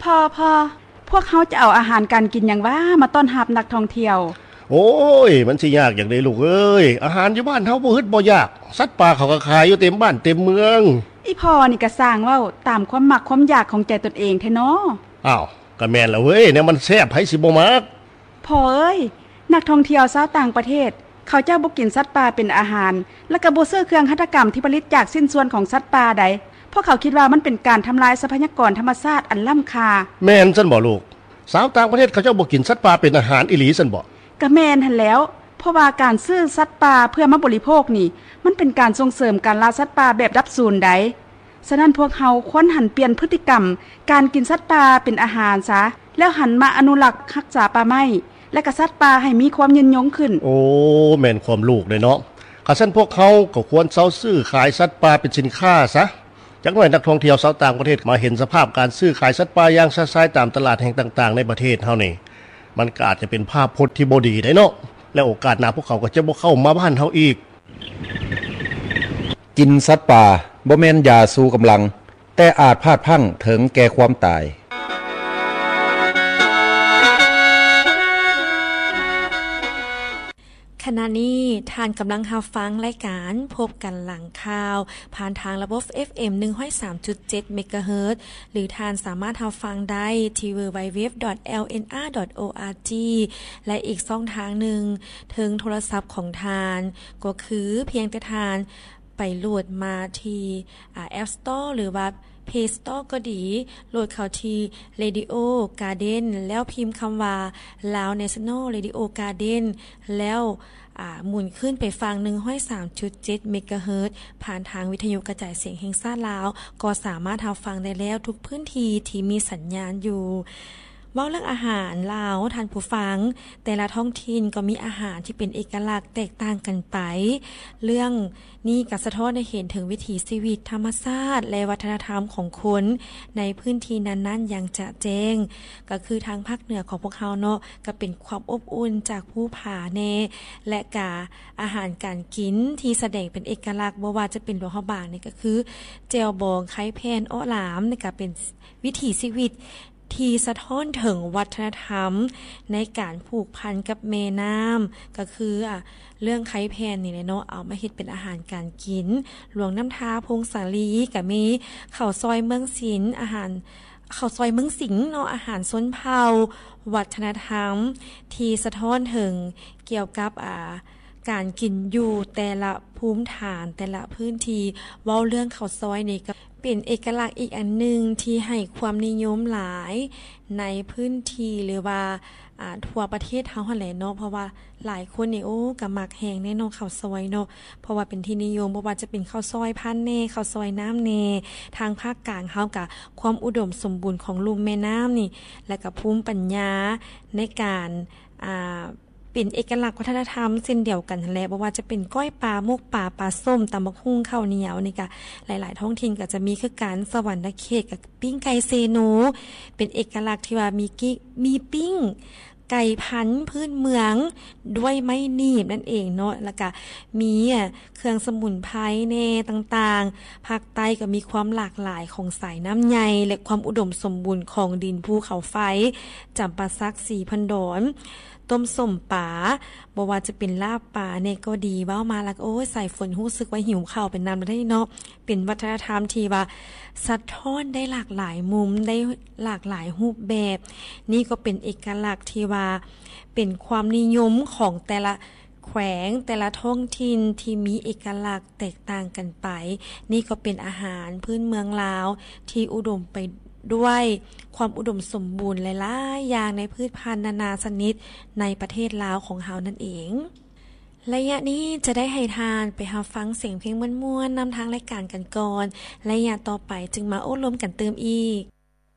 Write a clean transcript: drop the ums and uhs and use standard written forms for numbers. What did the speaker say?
พอพวกเขาจะเอาอาหารการกินอย่างว่ามาต้อนรับนักท่องเที่ยวโอ้ยมันสิยากอย่างใดลูกเอ้ยอาหารอยู่บ้านเฮาบ่ฮึดบ่ยากสัตว์ป่าเขาก็ขายอยู่เต็มบ้านเต็มเมืองอีพ่อนี่ก็สร้างเว้าตามความมักความอยากของใจตนเองแท้เนาะอ้าวก็แม่นแล้วเว้ยเนี่ยมันแซ่บไผสิบ่มักพ่อเอ้ยนักท่องเที่ยวชาวต่างประเทศเขาเจ้าบ่กินสัตว์ป่าเป็นอาหารและก็บ่ซื้อเครื่องหัตถกรรมที่ผลิตจากสิ้นส่วนของสัตว์ป่าใดเพราะเขาคิดว่ามันเป็นการทำลายทรัพยากรธรรมชาติอันล้ำค่าแม่นซั่นบ่ลูกสาวต่างประเทศเขาเจ้าบ่กินสัตว์ป่าเป็นอาหารอีหลีซั่นบ่ก็แม่นหั่นแล้วเพราะว่าการซื้อสัตว์ป่าเพื่อมาบริโภคนี่มันเป็นการส่งเสริมการล่าสัตว์ป่าแบบดับสูญใดฉะนั้นพวกเฮาควรหันเปลี่ยนพฤติกรรมการกินสัตว์ป่าเป็นอาหารซะแล้วหันมาอนุรักษ์รักษาป่าไม้และก็สัตว์ป่าให้มีความยืนยงขึ้นโอ้แม่นความลูกเลยเนาะคันซั่นพวกเฮาก็ควรเซาซื้อขายสัตว์ป่าเป็นสินค้าซะจักหน่อยนักท่องเที่ยวชาวต่างประเทศมาเห็นสภาพการซื้อขายสัตว์ป่าอย่างซ่าๆตามตลาดแห่งต่างๆในประเทศเฮานี่มันก็อาจจะเป็นภาพพจน์ที่บ่ดีได้เนาะและโอกาสหน้าพวกเขาก็จะบ่เข้ามาบ้านเฮาอีกกินสัตว์ป่าบ่แม่นยาสู้กำลังแต่อาจพลาดพลั้งถึงแก่ความตายขณะนี้ท่านกำลังรับฟังรายการพบกันหลังข่าวผ่านทางระบบ FM 103.7 MHz หรือท่านสามารถรับฟังได้ที่ www.lnr.org และอีกช่องทางหนึ่งถึงโทรศัพท์ของท่านก็คือเพียงแต่ท่านไปโหลดมาที่App Store หรือว่าPlay Store ก็ดีโหลดเข้าที่ Radio Garden แล้วพิมพ์คำว่า Lao National Radio Garden แล้วหมุนขึ้นไปฟัง 103.7 เมกะเฮิรตซ์ผ่านทางวิทยุกระจายเสียงแห่งชาติลาวก็สามารถรับฟังได้แล้วทุกพื้นที่ที่มีสัญญาณอยู่เว้าเรื่องอาหารลาวท่านผู้ฟังแต่ละท้องถิ่นก็มีอาหารที่เป็นเอกลักษณ์แตกต่างกันไปเรื่องนี้ก็สะท้อนให้เห็นถึงวิถีชีวิตธรรมชาติและวัฒนธรรมของคนในพื้นที่นั้นๆอย่างจะแจ้งก็คือทางภาคเหนือของพวกเขาเนาะก็เป็นความอบอุ่นจากผู้ผาแน่และกะอาหารการกินที่แสดงเป็นเอกลักษณ์บ่ว่าจะเป็นหลวงพระบางนี่ก็คือแจ่วบองไข่แพนอ้อหลามนี่ก็เป็นวิถีชีวิตที่สะท้อนถึงวัฒนธรรมในการผูกพันกับแม่น้ำก็คือเรื่องไข่แพนนี่แหละเนาะเอามาเฮ็ดเป็นอาหารการกินหลวงน้ำทาพงสาลีก็มีข้าวซอยเมืองศิลป์อาหารข้าวซอยเมืองสิงห์เนาะอาหารชนเผ่าวัฒนธรรมที่สะท้อนถึงเกี่ยวกับการกินอยู่แต่ละภูมิฐานแต่ละพื้นที่เว้าเรื่องข้าวซอยนี่ก็เป็นเอกลักษณ์อีกอันนึงที่ให้ความนิยมหลายในพื้นที่หรือว่าทั่วประเทศเฮาหั่นแหละเนาะเพราะว่าหลายคนนี่ก็มักแฮงแน่เนาะข้าวซอยเนาะเพราะว่าเป็นที่นิยมบ่ว่าจะเป็นข้าวซอยพันธุ์แน่ข้าวซอยน้ำแน่ทางภาคกลางเฮาก็ความอุดมสมบูรณ์ของลุ่มแม่น้ำนี่และก็ภูมิปัญญาในการเป็นเอกลักษณ์วัฒนธรรมเช่นเดียวกันแหละบ่ว่าจะเป็นก้อยปลาหมกปลาปลาส้มตำบักหุ่งข้าวเหนียวนี่ก็หลายๆท้องถิ่นก็จะมีคือการสวรรค์เขตกับปิ้งไก่เซโนเป็นเอกลักษณ์ที่ว่ามีปิ้งไก่พันธุ์พื้นเมืองด้วยไม้หนีบนั่นเองเนาะแล้วก็มีเครื่องสมุนไพรแน่ต่างๆภาคใต้ก็มีความหลากหลายของสายน้ำใยและความอุดมสมบูรณ์ของดินภูเขาไฟจำปาสักสีพันดอนต้มส้มปลาบ่ว่าจะเป็นลาบปลาเนี่ยก็ดีเว้ามาแล้วใส่ฝนรู้สึกว่าหิวข้าวเป็นน้ำได้เนาะเป็นวัฒนธรรมที่ว่าสะท้อนได้หลากหลายมุมได้หลากหลายรูปแบบนี่ก็เป็นเอกลักษณ์ที่ว่าเป็นความนิยมของแต่ละแขวงแต่ละท้องถิ่นที่มีเอกลักษณ์แตกต่างกันไปนี่ก็เป็นอาหารพื้นเมืองลาวที่อุดมไปด้วยความอุดมสมบูรณ์หลายๆอย่างในพืชพันธุ์นานาชนิดในประเทศลาวของเฮานั่นเองระยะนี้จะได้ให้ทานไปรับฟังเสียงเพลงม่วนๆนำทางรายการกันก่อนระยะต่อไปจึงมาโอ้ล้มกันเติมอีก